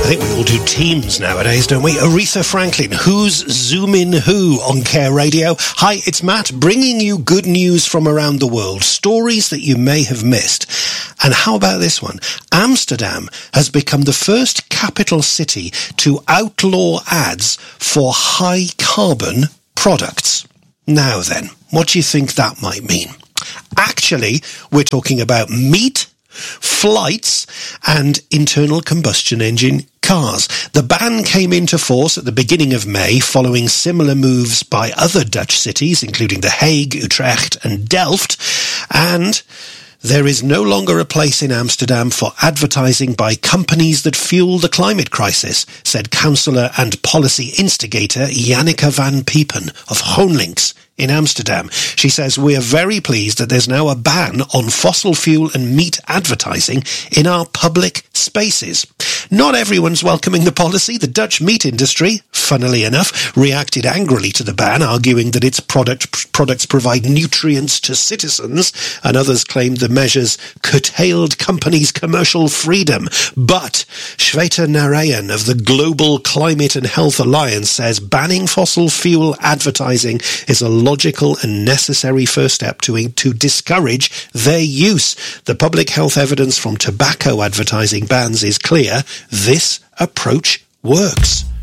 I think we all do Teams nowadays, don't we? Aretha Franklin, Who's Zooming Who on Care Radio. Hi, it's Matt, bringing you good news from around the world, stories that you may have missed. And how about this one? Amsterdam has become the first capital city to outlaw ads for high-carbon products. Now then, what do you think that might mean? Actually, we're talking about meat, flights and internal combustion engine cars. The ban came into force at the beginning of May following similar moves by other Dutch cities, including The Hague, Utrecht and Delft, and there is no longer a place in Amsterdam for advertising by companies that fuel the climate crisis, said councillor and policy instigator Janneke van Piepen of GroenLinks in Amsterdam. She says, "We are very pleased that there's now a ban on fossil fuel and meat advertising in our public spaces." Not everyone's welcoming the policy. The Dutch meat industry, funnily enough, reacted angrily to the ban, arguing that its products provide nutrients to citizens, and others claimed the measures curtailed companies' commercial freedom. But Shweta Narayan of the Global Climate and Health Alliance says banning fossil fuel advertising is a logical and necessary first step to discourage their use. The public health evidence from tobacco advertising bans is clear. This approach works.